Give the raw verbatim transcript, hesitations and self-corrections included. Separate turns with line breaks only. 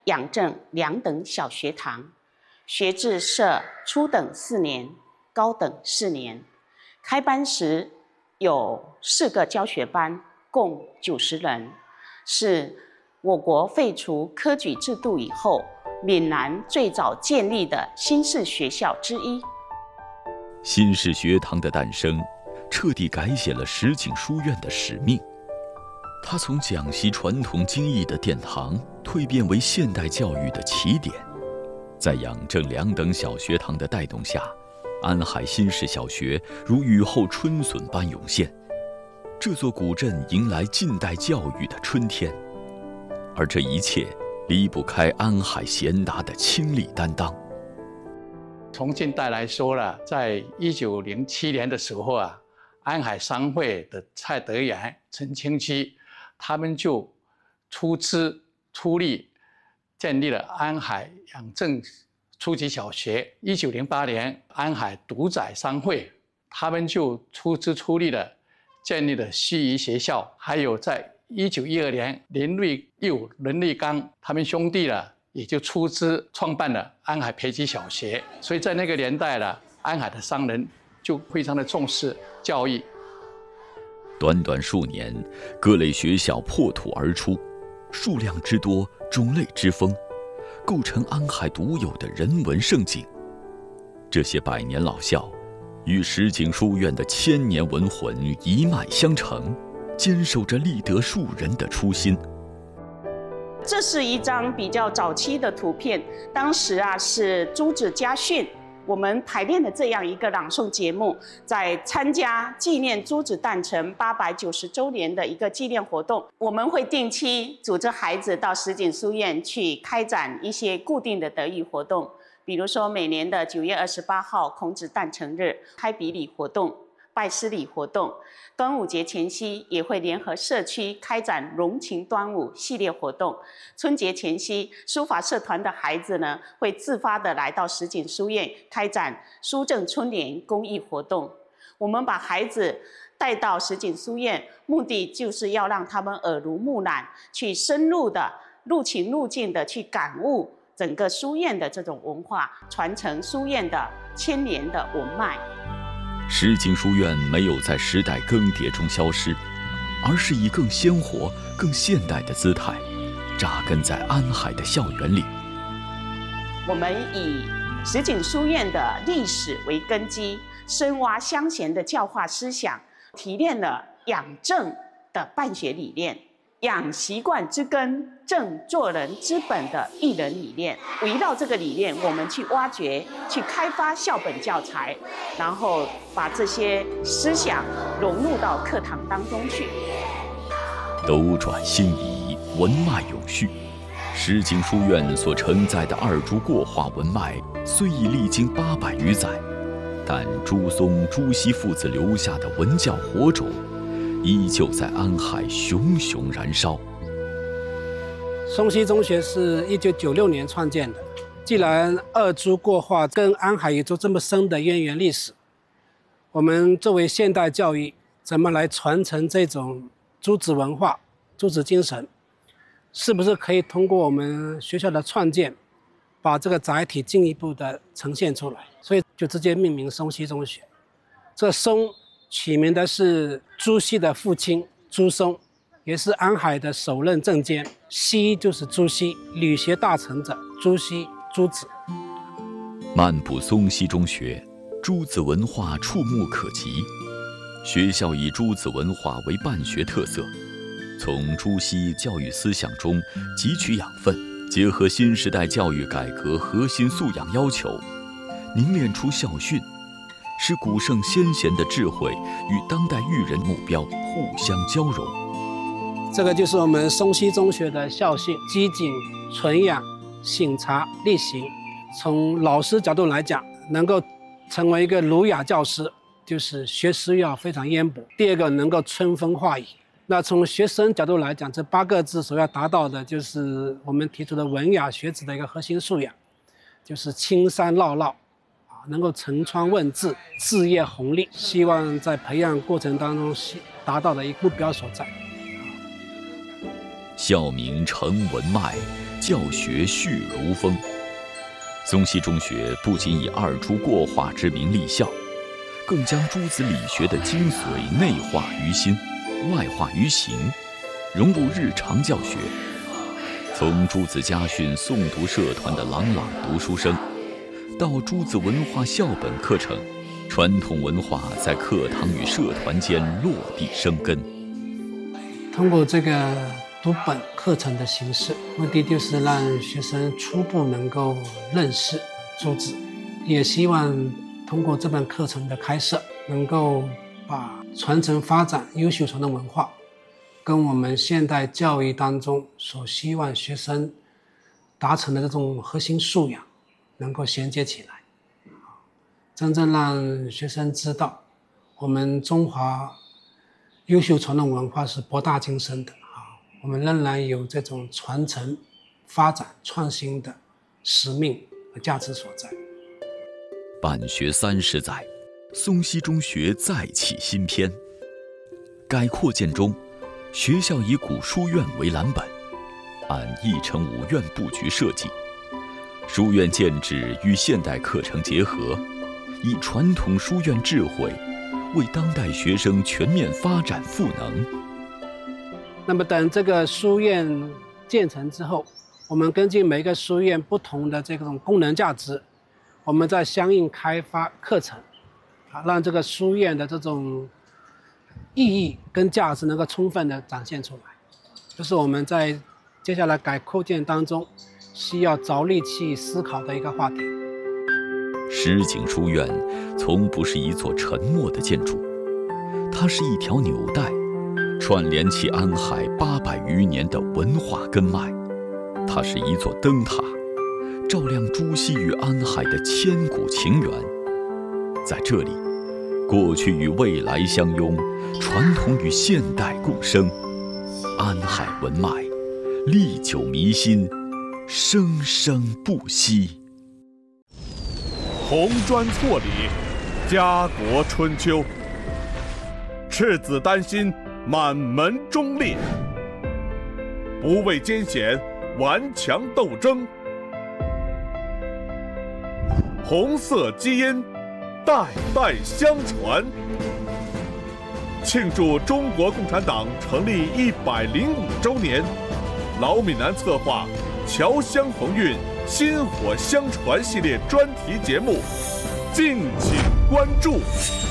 养正两等小学堂，学制设初等四年，高等四年。开班时有四个教学班，共九十人，是我国废除科举制度以后，闽南最早建立的新式学校之一。
新式学堂的诞生，彻底改写了石井书院的使命。它从讲习传统技艺的殿堂，蜕变为现代教育的起点。在养正两等小学堂的带动下，安海新式小学如雨后春笋般涌现，这座古镇迎来近代教育的春天。而这一切离不开安海贤达的倾力担当。
从近代来说了，在一九零七年的时候啊，安海商会的蔡德元、陈清基，他们就出资出力建立了安海养正初级小学。一九零八年，安海独宰商会，他们就出资出力了建立了西仪学校。还有在一九一二年，林瑞佑、任瑞刚他们兄弟了，也就出资创办了安海培基小学。所以在那个年代了，安海的商人就非常的重视教育。
短短数年，各类学校破土而出，数量之多，种类之丰，构成安海独有的人文盛景。这些百年老校，与石井书院的千年文魂一脉相承，坚守着立德树人的初心。
这是一张比较早期的图片，当时啊是朱子家训。我们排练的这样一个朗诵节目，在参加纪念朱子诞辰八百九十周年的一个纪念活动，我们会定期组织孩子到石井书院去开展一些固定的德育活动，比如说每年的九月二十八号孔子诞辰日开笔礼活动、拜师礼活动，端午节前夕也会联合社区开展荣情端午系列活动。春节前夕，书法社团的孩子呢，会自发的来到石井书院开展书正春联公益活动。我们把孩子带到石井书院，目的就是要让他们耳濡目染，去深入的入情入境的去感悟整个书院的这种文化，传承书院的千年的文脉。
石井书院没有在时代更迭中消失，而是以更鲜活、更现代的姿态，扎根在安海的校园里。
我们以石井书院的历史为根基，深挖乡贤的教化思想，提炼了养正的办学理念，养习惯之根，正做人之本的育人理念。围绕这个理念，我们去挖掘、去开发校本教材，然后把这些思想融入到课堂当中去。
斗转星移，文脉永续。石井书院所承载的二朱过化文脉，虽已历经八百余载，但朱松、朱熹父子留下的文教火种，依旧在安海熊熊燃烧。
松溪中学是一九九六年创建的。既然二朱过化跟安海有着这么深的渊源历史，我们作为现代教育，怎么来传承这种朱子文化、朱子精神？是不是可以通过我们学校的创建，把这个载体进一步的呈现出来？所以就直接命名松溪中学。这松取名的是朱熹的父亲朱松，也是安海的首任正监。熹就是朱熹，理学大成者朱熹、朱子。
漫步松溪中学，朱子文化触目可及。学校以朱子文化为办学特色，从朱熹教育思想中汲取养分，结合新时代教育改革核心素养要求，凝练出校训，使古圣先贤的智慧与当代育人目标互相交融。
这个就是我们松溪中学的校训：机警、纯养、省察、力行。从老师角度来讲，能够成为一个儒雅教师，就是学识要非常渊博。第二个，能够春风化雨。那从学生角度来讲，这八个字所要达到的，就是我们提出的文雅学子的一个核心素养，就是青山绕绕，啊，能够成窗问字，志业宏利。希望在培养过程当中达到的一个目标所在。
校名承文脉， 教学续儒风。松溪中学不仅以二朱过化之名立校，更将诸子理学的精髓内化于心，外化于行，融入日常教学。从诸子家训诵读社团的朗朗读书声，到诸子文化校本课程，传统文化在课堂与社团间落地生根。
通过这个读本课程的形式，目的就是让学生初步能够认识诸子，也希望通过这本课程的开设，能够把传承发展优秀传统文化跟我们现代教育当中所希望学生达成的这种核心素养能够衔接起来，真正让学生知道我们中华优秀传统文化是博大精深的，我们仍然有这种传承、发展、创新的使命和价值所在。
办学三十载，松溪中学再起新篇。改扩建中，学校以古书院为蓝本，按一城五院布局设计，书院建制与现代课程结合，以传统书院智慧，为当代学生全面发展赋能。
那么等这个书院建成之后，我们根据每个书院不同的这种功能价值，我们再相应开发课程，啊，让这个书院的这种意义跟价值能够充分的展现出来。这是我们在接下来改扩建当中需要着力去思考的一个话题。
石井书院从不是一座沉默的建筑，它是一条纽带，串联起安海八百余年的文化根脉。它是一座灯塔，照亮朱熹与安海的千古情缘。在这里，过去与未来相拥，传统与现代共生，安海文脉历久弥新，生生不息。
红砖错礼，家国春秋。赤子丹心，满门忠烈。不畏艰险，顽强斗争。红色基因，代代相传。庆祝中国共产党成立一百零五周年，老闽南策划《侨乡鸿运，薪火相传》系列专题节目，敬请关注。